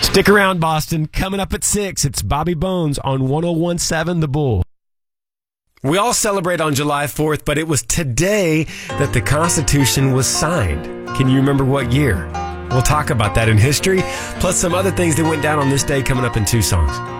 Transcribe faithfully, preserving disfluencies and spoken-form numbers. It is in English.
Stick around, Boston. Coming up at six, it's Bobby Bones on one oh one point seven The Bull. We all celebrate on July fourth, but it was today that the Constitution was signed. Can you remember what year? We'll talk about that in history, plus some other things that went down on this day coming up in two songs.